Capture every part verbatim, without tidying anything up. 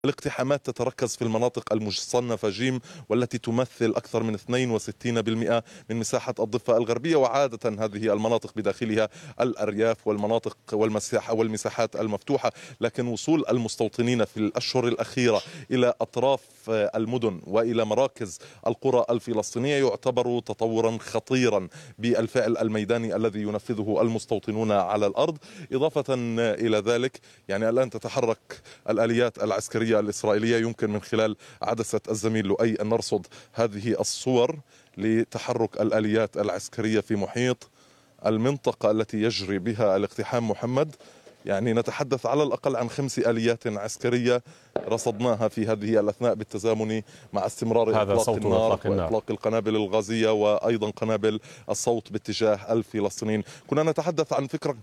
الاقتحامات تتركز في المناطق المصنفة جيم، والتي تمثل أكثر من اثنين وستين بالمئة من مساحة الضفة الغربية، وعادة هذه المناطق بداخلها الأرياف والمناطق والمساحة والمساحات المفتوحة. لكن وصول المستوطنين في الأشهر الأخيرة إلى أطراف المدن وإلى مراكز القرى الفلسطينية يعتبر تطورا خطيرا بالفعل الميداني الذي ينفذه المستوطنون على الأرض. إضافة إلى ذلك، يعني الآن تتحرك الآليات العسكرية الإسرائيلية. يمكن من خلال عدسة الزميل لؤي أن نرصد هذه الصور لتحرك الآليات العسكرية في محيط المنطقة التي يجري بها الاقتحام. محمد، يعني نتحدث على الأقل عن خمس آليات عسكرية رصدناها في هذه الأثناء بالتزامن مع استمرار هذا إطلاق صوت النار إطلاق النار وإطلاق القنابل الغازية وأيضا قنابل الصوت باتجاه الفلسطينيين. كنا نتحدث عن فكرة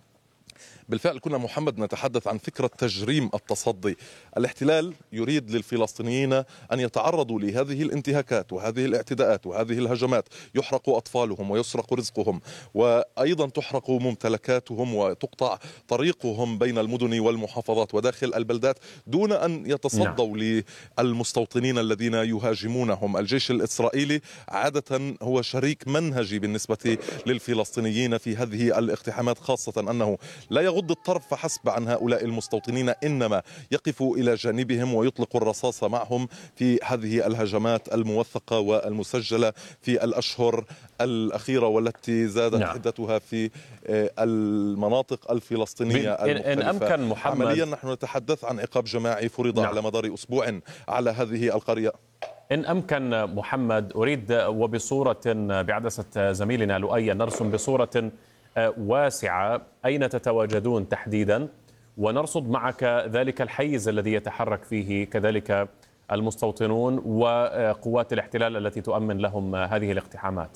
بالفعل كنا محمد نتحدث عن فكرة تجريم التصدي. الاحتلال يريد للفلسطينيين أن يتعرضوا لهذه الانتهاكات وهذه الاعتداءات وهذه الهجمات، يحرق أطفالهم ويسرق رزقهم، وأيضا تحرق ممتلكاتهم وتقطع طريقهم بين المدن والمحافظات وداخل البلدات دون أن يتصدوا نعم. للمستوطنين الذين يهاجمونهم. الجيش الإسرائيلي عادة هو شريك منهجي بالنسبة للفلسطينيين في هذه الاقتحامات، خاصة أنه لا يغض الطرف فحسب عن هؤلاء المستوطنين، إنما يقف إلى جانبهم ويطلق الرصاص معهم في هذه الهجمات الموثقة والمسجلة في الأشهر الأخيرة، والتي زادت نعم. حدتها في المناطق الفلسطينية المختلفة. إن أمكن محمد، عمليا نحن نتحدث عن عقاب جماعي فرض نعم. على مدار أسبوع على هذه القرية. إن أمكن محمد، أريد وبصورة بعدسة زميلنا لؤي نرسم بصورة واسعة أين تتواجدون تحديدا، ونرصد معك ذلك الحيز الذي يتحرك فيه كذلك المستوطنون وقوات الاحتلال التي تؤمن لهم هذه الاقتحامات.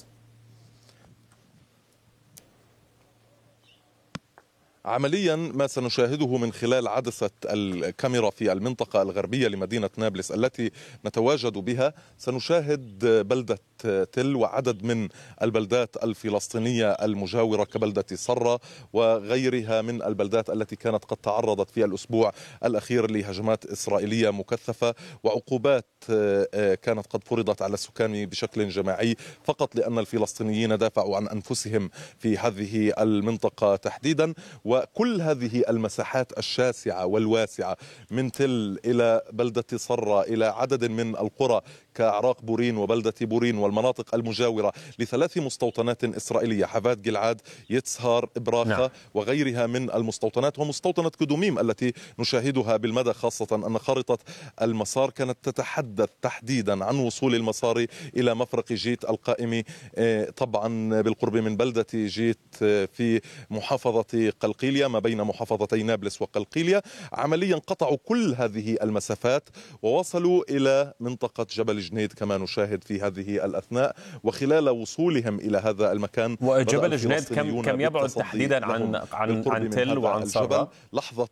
عمليا ما سنشاهده من خلال عدسة الكاميرا في المنطقة الغربية لمدينة نابلس التي نتواجد بها، سنشاهد بلدة تل وعدد من البلدات الفلسطينية المجاورة كبلدة صرة وغيرها من البلدات التي كانت قد تعرضت في الأسبوع الأخير لهجمات إسرائيلية مكثفة وعقوبات كانت قد فرضت على السكان بشكل جماعي فقط لأن الفلسطينيين دافعوا عن أنفسهم في هذه المنطقة تحديدا. وكل هذه المساحات الشاسعة والواسعة من تل إلى بلدة صرة إلى عدد من القرى كأعراق بورين وبلدة بورين والمناطق المجاورة لثلاث مستوطنات إسرائيلية، حفاد جلعاد، يتسهر، إبراخة نعم. وغيرها من المستوطنات، ومستوطنة كدوميم التي نشاهدها بالمدى، خاصة أن خارطة المسار كانت تتحدث تحديدا عن وصول المسار إلى مفرق جيت القائم طبعا بالقرب من بلدة جيت في محافظة قلقيلية ما بين محافظتي نابلس وقلقيلية. عمليا قطعوا كل هذه المسافات ووصلوا إلى منطقة جبل جنيد كما نشاهد في هذه الأثناء. وخلال وصولهم إلى هذا المكان، وجبل جنيد كم كم يبعد تحديدا عن عن عن تل وعن صرة؟ لحظة،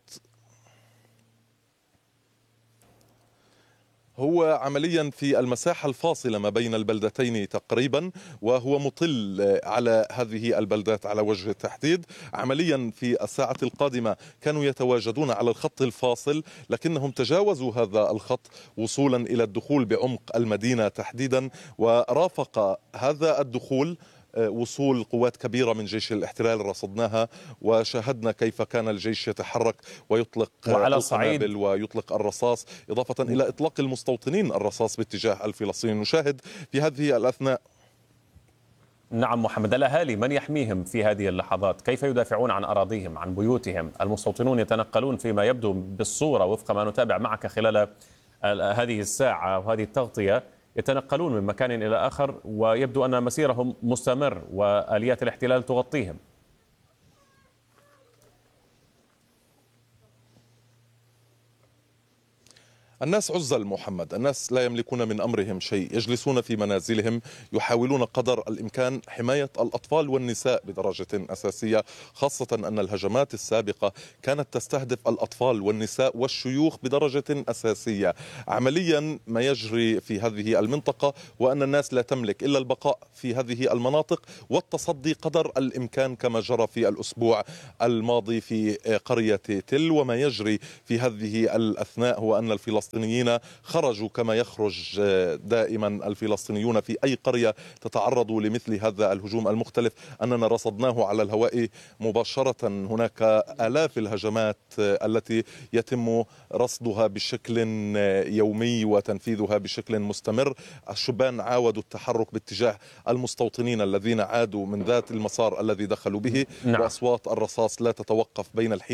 هو عمليا في المساحة الفاصلة ما بين البلدتين تقريبا، وهو مطل على هذه البلدات على وجه التحديد. عمليا في الساعة القادمة كانوا يتواجدون على الخط الفاصل، لكنهم تجاوزوا هذا الخط وصولا إلى الدخول بعمق المدينة تحديدا، ورافق هذا الدخول وصول قوات كبيرة من جيش الاحتلال رصدناها وشاهدنا كيف كان الجيش يتحرك ويطلق القنابل ويطلق الرصاص، إضافة إلى إطلاق المستوطنين الرصاص باتجاه الفلسطينيين. نشاهد في هذه الأثناء نعم محمد، الأهالي من يحميهم في هذه اللحظات؟ كيف يدافعون عن أراضيهم عن بيوتهم؟ المستوطنون يتنقلون فيما يبدو بالصورة وفق ما نتابع معك خلال هذه الساعة وهذه التغطية، يتنقلون من مكان إلى آخر ويبدو أن مسيرهم مستمر وآليات الاحتلال تغطيهم. الناس عزل محمد، الناس لا يملكون من أمرهم شيء، يجلسون في منازلهم يحاولون قدر الإمكان حماية الأطفال والنساء بدرجة أساسية، خاصة أن الهجمات السابقة كانت تستهدف الأطفال والنساء والشيوخ بدرجة أساسية. عمليا ما يجري في هذه المنطقة وأن الناس لا تملك إلا البقاء في هذه المناطق والتصدي قدر الإمكان كما جرى في الأسبوع الماضي في قرية تل. وما يجري في هذه الأثناء هو أن الفلسطينيين خرجوا كما يخرج دائما الفلسطينيون في أي قرية تتعرض لمثل هذا الهجوم المختلف. أننا رصدناه على الهواء مباشرة، هناك آلاف الهجمات التي يتم رصدها بشكل يومي وتنفيذها بشكل مستمر. الشبان عاودوا التحرك باتجاه المستوطنين الذين عادوا من ذات المسار الذي دخلوا به، نعم. وأصوات الرصاص لا تتوقف بين الحين